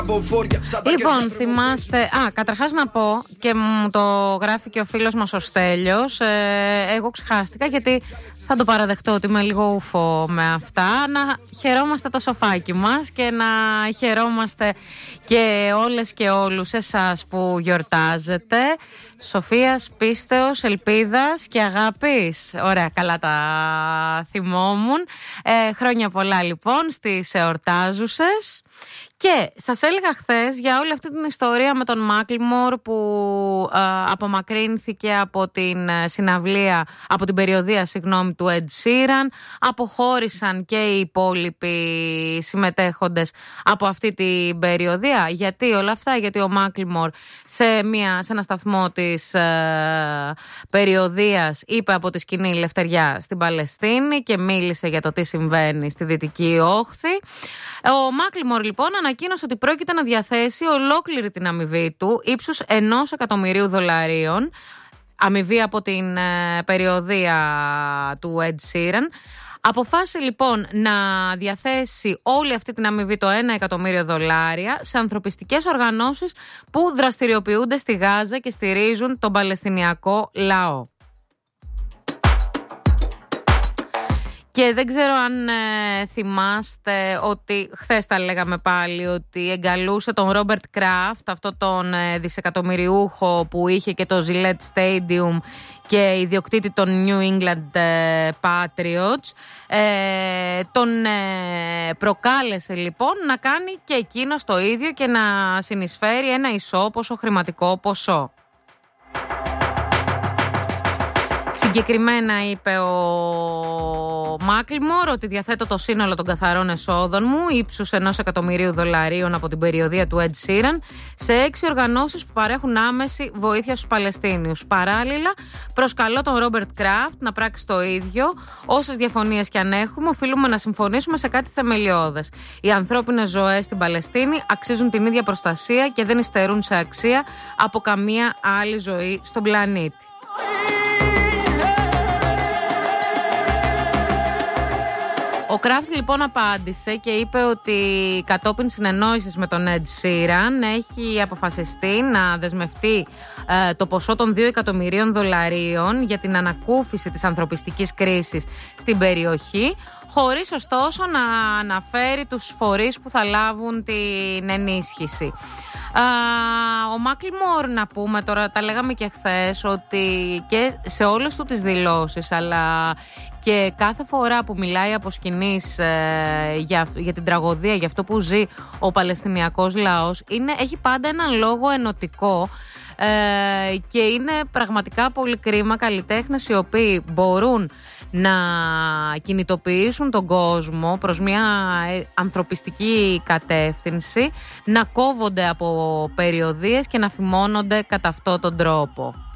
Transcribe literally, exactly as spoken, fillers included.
Λοιπόν, θυμάστε. Α, καταρχάς να πω και μου το γράφει και ο φίλος μας ο Στέλιος. Ε, εγώ ξεχάστηκα γιατί θα το παραδεχτώ ότι είμαι λίγο ούφο με αυτά. Να χαιρόμαστε το σοφάκι μας και να χαιρόμαστε και όλες και όλους εσάς που γιορτάζετε. Σοφίας, πίστεως, ελπίδας και αγάπης. Ωραία, καλά τα θυμόμουν. Ε, χρόνια πολλά λοιπόν στις εορτάζουσες. Και σας έλεγα χθες για όλη αυτή την ιστορία με τον Μάκλιμορ που ε, απομακρύνθηκε από την συναυλία, από την περιοδεία συγγνώμη, του Ed Sheeran. Αποχώρησαν και οι υπόλοιποι συμμετέχοντες από αυτή την περιοδεία. Γιατί όλα αυτά? Γιατί ο Μάκλιμορ σε, μια, σε ένα σταθμό της ε, περιοδείας είπε από τη σκηνή Λευτεριά στην Παλαιστίνη και μίλησε για το τι συμβαίνει στη Δυτική Όχθη. Ο Μάκλιμορ λοιπόν ανακοίνωσε ότι πρόκειται να διαθέσει ολόκληρη την αμοιβή του ύψους ενός εκατομμυρίου δολαρίων, αμοιβή από την ε, περιοδεία του Ed Sheeran. Αποφάσισε λοιπόν να διαθέσει όλη αυτή την αμοιβή, το ένα εκατομμύριο δολάρια, σε ανθρωπιστικές οργανώσεις που δραστηριοποιούνται στη Γάζα και στηρίζουν τον Παλαιστινιακό λαό. Και δεν ξέρω αν ε, θυμάστε ότι χθες τα λέγαμε πάλι ότι εγκαλούσε τον Ρόμπερτ Κράφτ, αυτό τον ε, δισεκατομμυριούχο που είχε και το Gillette Stadium και ιδιοκτήτη των New England ε, Patriots. Ε, τον ε, προκάλεσε λοιπόν να κάνει και εκείνος το ίδιο και να συνεισφέρει ένα ισόποσο χρηματικό ποσό. Συγκεκριμένα είπε ο Μάκλιμορ ότι διαθέτω το σύνολο των καθαρών εσόδων μου ύψους ενός εκατομμυρίου δολαρίων από την περιοδεία του Ed Sheeran σε έξι οργανώσεις που παρέχουν άμεση βοήθεια στους Παλαιστίνιους. Παράλληλα, προσκαλώ τον Ρόμπερτ Κράφτ να πράξει το ίδιο. Όσες διαφωνίες και αν έχουμε, οφείλουμε να συμφωνήσουμε σε κάτι θεμελιώδες. Οι ανθρώπινες ζωές στην Παλαιστίνη αξίζουν την ίδια προστασία και δεν υστερούν σε αξία από καμία άλλη ζωή στον πλανήτη. Ο Κράφτ λοιπόν απάντησε και είπε ότι κατόπιν συνεννόησης με τον Ed Sheeran έχει αποφασιστεί να δεσμευτεί ε, το ποσό των δύο εκατομμυρίων δολαρίων για την ανακούφιση της ανθρωπιστικής κρίσης στην περιοχή, χωρίς ωστόσο να αναφέρει τους φορείς που θα λάβουν την ενίσχυση. Uh, ο Μάκλιμορ, να πούμε τώρα, τα λέγαμε και χθες, ότι και σε όλες του τις δηλώσεις αλλά και κάθε φορά που μιλάει από σκηνής ε, για, για την τραγωδία, για αυτό που ζει ο Παλαιστινιακός λαός, είναι, έχει πάντα έναν λόγο ενωτικό. Ε, και είναι πραγματικά πολύ κρίμα καλλιτέχνες οι οποίοι μπορούν να κινητοποιήσουν τον κόσμο προς μια ανθρωπιστική κατεύθυνση, να κόβονται από περιοδίες και να φημώνονται κατά αυτόν τον τρόπο.